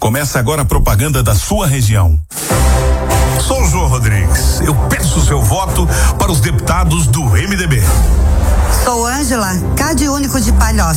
Começa agora a propaganda da sua região. Sou o João Rodrigues. Eu peço seu voto para os deputados do MDB. Sou Ângela, Cade Único de Palhoça.